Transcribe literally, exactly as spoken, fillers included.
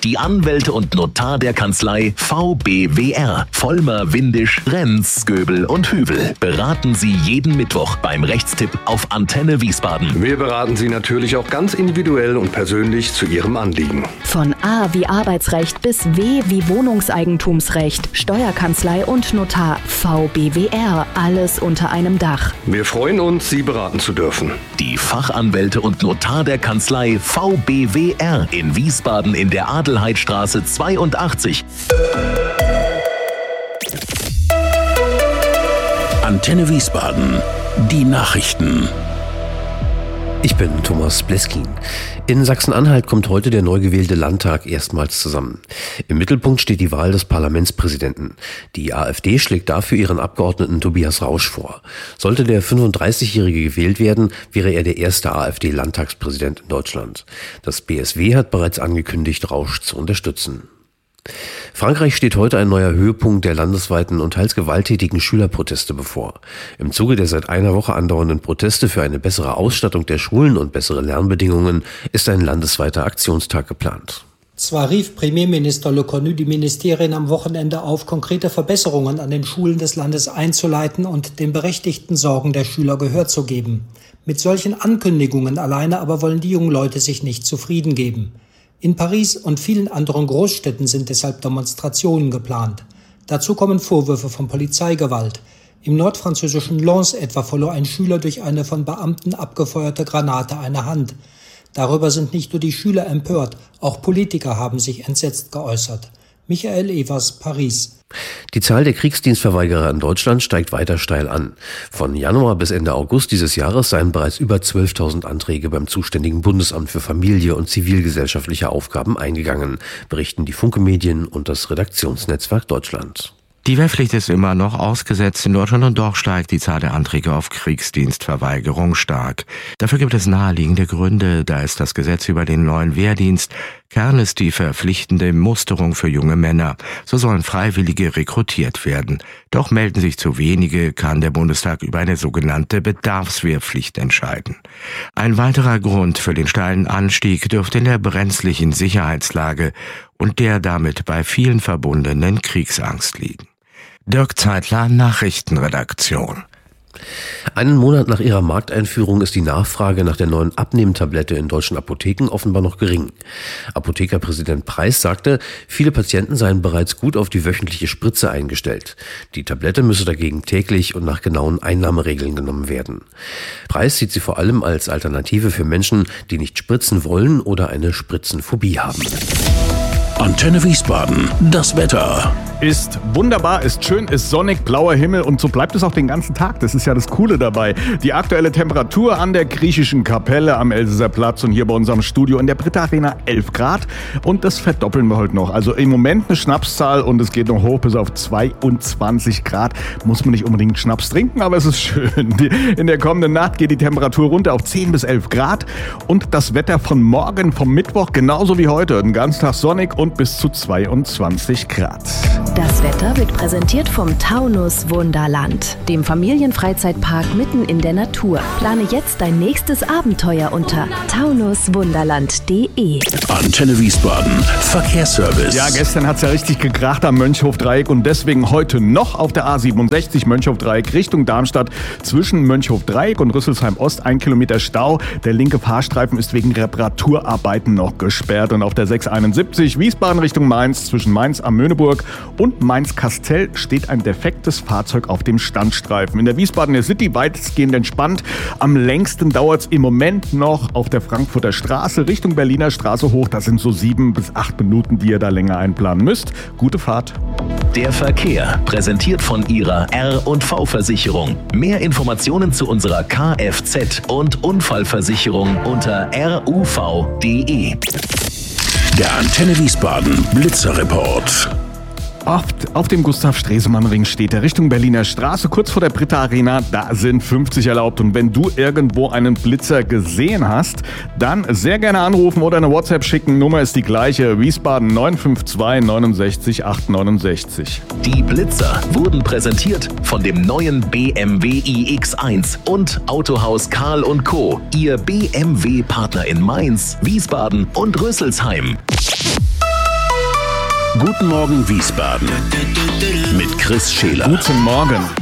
Die Anwälte und Notar der Kanzlei V B W R, Vollmer, Windisch, Renz, Göbel und Hüvel, beraten Sie jeden Mittwoch beim Rechtstipp auf Antenne Wiesbaden. Wir beraten Sie natürlich auch ganz individuell und persönlich zu Ihrem Anliegen. Von A wie Arbeitsrecht bis W wie Wohnungseigentumsrecht, Steuerkanzlei und Notar, V B W R, alles unter einem Dach. Wir freuen uns, Sie beraten zu dürfen. Die Fachanwälte und Notar der Kanzlei V B W R in Wiesbaden in der Adelheidstraße zweiundachtzig. Antenne Wiesbaden, die Nachrichten. Ich bin Thomas Bleskin. In Sachsen-Anhalt kommt heute der neu gewählte Landtag erstmals zusammen. Im Mittelpunkt steht die Wahl des Parlamentspräsidenten. Die AfD schlägt dafür ihren Abgeordneten Tobias Rausch vor. Sollte der fünfunddreißigjährige gewählt werden, wäre er der erste AfD-Landtagspräsident in Deutschland. Das B S W hat bereits angekündigt, Rausch zu unterstützen. Frankreich steht heute ein neuer Höhepunkt der landesweiten und teils gewalttätigen Schülerproteste bevor. Im Zuge der seit einer Woche andauernden Proteste für eine bessere Ausstattung der Schulen und bessere Lernbedingungen ist ein landesweiter Aktionstag geplant. Zwar rief Premierminister Le Cornu die Ministerien am Wochenende auf, konkrete Verbesserungen an den Schulen des Landes einzuleiten und den berechtigten Sorgen der Schüler Gehör zu geben. Mit solchen Ankündigungen alleine aber wollen die jungen Leute sich nicht zufrieden geben. In Paris und vielen anderen Großstädten sind deshalb Demonstrationen geplant. Dazu kommen Vorwürfe von Polizeigewalt. Im nordfranzösischen Lens etwa verlor ein Schüler durch eine von Beamten abgefeuerte Granate eine Hand. Darüber sind nicht nur die Schüler empört, auch Politiker haben sich entsetzt geäußert. Michael Evers, Paris. Die Zahl der Kriegsdienstverweigerer in Deutschland steigt weiter steil an. Von Januar bis Ende August dieses Jahres seien bereits über zwölftausend Anträge beim zuständigen Bundesamt für Familie und zivilgesellschaftliche Aufgaben eingegangen, berichten die Funke-Medien und das Redaktionsnetzwerk Deutschland. Die Wehrpflicht ist immer noch ausgesetzt in Deutschland und doch steigt die Zahl der Anträge auf Kriegsdienstverweigerung stark. Dafür gibt es naheliegende Gründe, da ist das Gesetz über den neuen Wehrdienst. Kern ist die verpflichtende Musterung für junge Männer. So sollen Freiwillige rekrutiert werden. Doch melden sich zu wenige, kann der Bundestag über eine sogenannte Bedarfswehrpflicht entscheiden. Ein weiterer Grund für den steilen Anstieg dürfte in der brenzlichen Sicherheitslage und der damit bei vielen verbundenen Kriegsangst liegen. Dirk Zeitler, Nachrichtenredaktion. Einen Monat nach ihrer Markteinführung ist die Nachfrage nach der neuen Abnehmtablette in deutschen Apotheken offenbar noch gering. Apothekerpräsident Preis sagte, viele Patienten seien bereits gut auf die wöchentliche Spritze eingestellt. Die Tablette müsse dagegen täglich und nach genauen Einnahmeregeln genommen werden. Preis sieht sie vor allem als Alternative für Menschen, die nicht spritzen wollen oder eine Spritzenphobie haben. Antenne Wiesbaden, das Wetter. Ist wunderbar, ist schön, ist sonnig, blauer Himmel und so bleibt es auch den ganzen Tag. Das ist ja das Coole dabei. Die aktuelle Temperatur an der Griechischen Kapelle am Elsässer Platz und hier bei unserem Studio in der Britta Arena elf Grad und das verdoppeln wir heute noch. Also im Moment eine Schnapszahl und es geht noch hoch bis auf zweiundzwanzig Grad. Muss man nicht unbedingt Schnaps trinken, aber es ist schön. In der kommenden Nacht geht die Temperatur runter auf zehn bis elf Grad und das Wetter von morgen, vom Mittwoch, genauso wie heute. Den ganzen Tag sonnig und bis zu zweiundzwanzig Grad. Das Wetter wird präsentiert vom Taunus Wunderland, dem Familienfreizeitpark mitten in der Natur. Plane jetzt dein nächstes Abenteuer unter taunus wunderland punkt de. Antenne Wiesbaden, Verkehrsservice. Ja, gestern hat's ja richtig gekracht am Mönchhof-Dreieck und deswegen heute noch auf der A siebenundsechzig Mönchhof-Dreieck Richtung Darmstadt zwischen Mönchhof-Dreieck und Rüsselsheim-Ost ein Kilometer Stau. Der linke Fahrstreifen ist wegen Reparaturarbeiten noch gesperrt und auf der sechshunderteinundsiebzig Wiesbaden Richtung Mainz zwischen Mainz am Möhneburg und Mainz-Kastel steht ein defektes Fahrzeug auf dem Standstreifen. In der Wiesbadener City weitestgehend entspannt. Am längsten dauert es im Moment noch auf der Frankfurter Straße Richtung Berliner Straße hoch. Das sind so sieben bis acht Minuten, die ihr da länger einplanen müsst. Gute Fahrt. Der Verkehr, präsentiert von Ihrer R und V-Versicherung. Mehr Informationen zu unserer Kfz- und Unfallversicherung unter r u v punkt de. Der Antenne Wiesbaden Blitzerreport. Oft auf dem Gustav-Stresemann-Ring steht er Richtung Berliner Straße, kurz vor der Britta Arena. Da sind fünfzig erlaubt. Und wenn du irgendwo einen Blitzer gesehen hast, dann sehr gerne anrufen oder eine WhatsApp schicken. Nummer ist die gleiche. Wiesbaden neun fünf zwei neun sechs acht neun sechs. Die Blitzer wurden präsentiert von dem neuen B M W i X eins und Autohaus Karl und Co. Ihr B M W-Partner in Mainz, Wiesbaden und Rüsselsheim. Guten Morgen Wiesbaden mit Chris Scheler. Guten Morgen.